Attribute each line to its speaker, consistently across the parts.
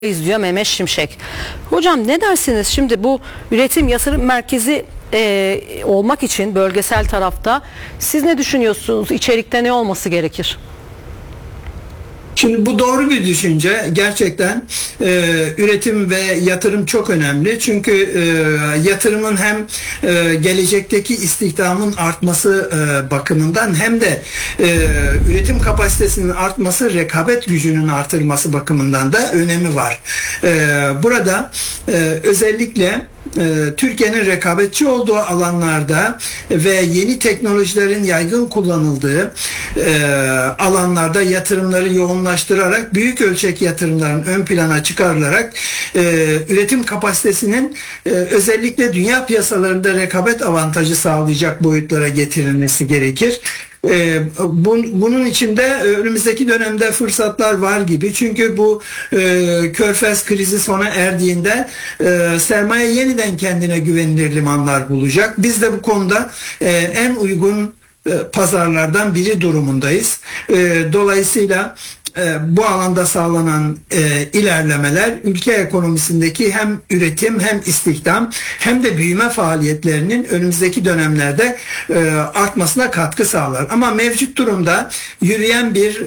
Speaker 1: izliyor Mehmet Şimşek. Hocam ne dersiniz şimdi bu üretim yatırım merkezi olmak için bölgesel tarafta siz ne düşünüyorsunuz? İçerikte ne olması gerekir?
Speaker 2: Şimdi bu doğru bir düşünce. Gerçekten üretim ve yatırım çok önemli. Çünkü yatırımın hem gelecekteki istihdamın artması bakımından hem de üretim kapasitesinin artması, rekabet gücünün artırılması bakımından da önemi var. Burada özellikle Türkiye'nin rekabetçi olduğu alanlarda ve yeni teknolojilerin yaygın kullanıldığı alanlarda yatırımları yoğunlaştırarak büyük ölçek yatırımların ön plana çıkarılarak üretim kapasitesinin özellikle dünya piyasalarında rekabet avantajı sağlayacak boyutlara getirilmesi gerekir. Bunun içinde önümüzdeki dönemde fırsatlar var gibi. Çünkü bu Körfez krizi sona erdiğinde sermaye yeniden kendine güvenilir limanlar bulacak. Biz de bu konuda en uygun pazarlardan biri durumundayız. Dolayısıyla bu alanda sağlanan ilerlemeler ülke ekonomisindeki hem üretim hem istihdam hem de büyüme faaliyetlerinin önümüzdeki dönemlerde artmasına katkı sağlar. Ama mevcut durumda yürüyen bir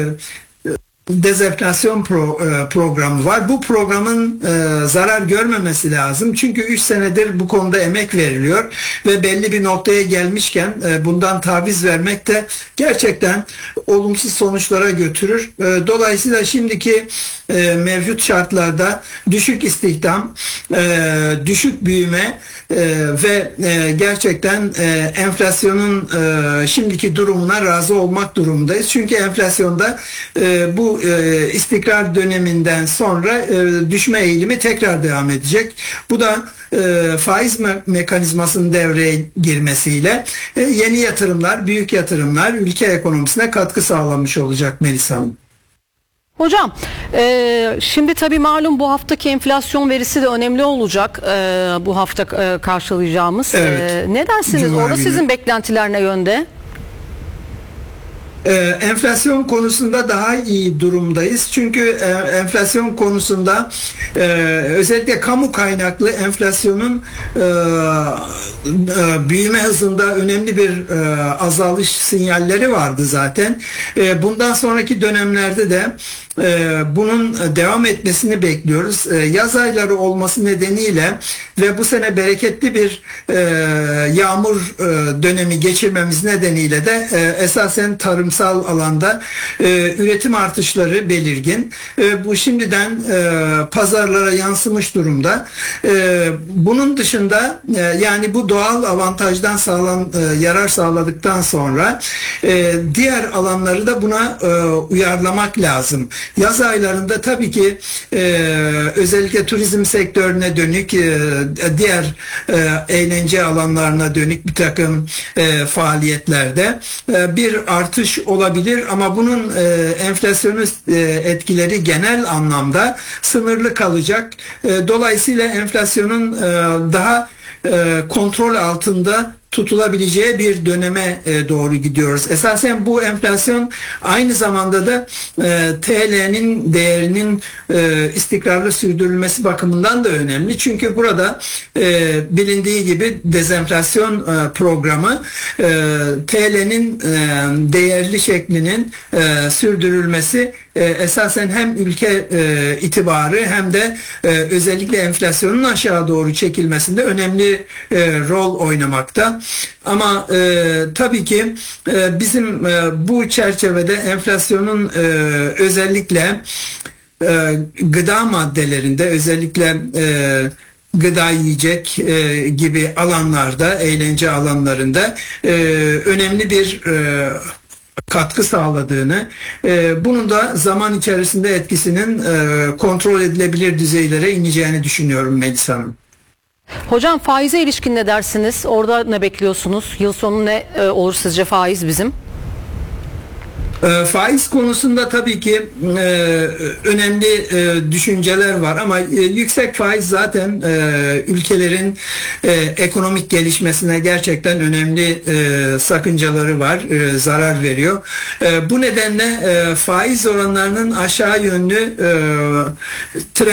Speaker 2: dezenflasyon programı var. Bu programın zarar görmemesi lazım. Çünkü 3 senedir bu konuda emek veriliyor ve belli bir noktaya gelmişken bundan taviz vermek de gerçekten olumsuz sonuçlara götürür. Dolayısıyla şimdiki mevcut şartlarda düşük istihdam, düşük büyüme ve gerçekten enflasyonun şimdiki durumuna razı olmak durumundayız. Çünkü enflasyonda bu istikrar döneminden sonra düşme eğilimi tekrar devam edecek. Bu da faiz mekanizmasının devreye girmesiyle yeni yatırımlar, büyük yatırımlar ülke ekonomisine katkı sağlamış olacak Melisa Hanım.
Speaker 1: Hocam şimdi tabii malum bu haftaki enflasyon verisi de önemli olacak bu hafta karşılayacağımız.
Speaker 2: Evet.
Speaker 1: Ne dersiniz?
Speaker 2: Cuma
Speaker 1: Orada
Speaker 2: günü.
Speaker 1: sizin beklentiler ne yönde?
Speaker 2: Enflasyon konusunda daha iyi durumdayız. Çünkü enflasyon konusunda özellikle kamu kaynaklı enflasyonun büyüme hızında önemli bir azalış sinyalleri vardı zaten. Bundan sonraki dönemlerde de bunun devam etmesini bekliyoruz. Yaz ayları olması nedeniyle ve bu sene bereketli bir yağmur dönemi geçirmemiz nedeniyle de esasen tarımsal alanda üretim artışları belirgin. Bu şimdiden pazarlara yansımış durumda. Bunun dışında yani bu doğal avantajdan yarar sağladıktan sonra diğer alanları da buna uyarlamak lazım. Yaz aylarında tabii ki özellikle turizm sektörüne dönük diğer eğlence alanlarına dönük bir takım faaliyetlerde bir artış olabilir ama bunun enflasyonist etkileri genel anlamda sınırlı kalacak. Dolayısıyla enflasyonun daha kontrol altında tutulabileceği bir döneme doğru gidiyoruz. Esasen bu enflasyon aynı zamanda da TL'nin değerinin istikrarlı sürdürülmesi bakımından da önemli. Çünkü burada bilindiği gibi dezenflasyon programı TL'nin değerli şeklinin sürdürülmesi esasen hem ülke itibarı hem de özellikle enflasyonun aşağı doğru çekilmesinde önemli rol oynamakta. Ama tabii ki bizim bu çerçevede enflasyonun özellikle gıda maddelerinde özellikle gıda yiyecek gibi alanlarda, eğlence alanlarında önemli bir katkı sağladığını, bunun da zaman içerisinde etkisinin kontrol edilebilir düzeylere ineceğini düşünüyorum Melisa Hanım.
Speaker 1: Hocam faize ilişkin ne dersiniz? Orada ne bekliyorsunuz? Yıl sonu ne olur sizce faiz bizim?
Speaker 2: Faiz konusunda tabii ki önemli düşünceler var ama yüksek faiz zaten ülkelerin ekonomik gelişmesine gerçekten önemli sakıncaları var, zarar veriyor. Bu nedenle faiz oranlarının aşağı yönlü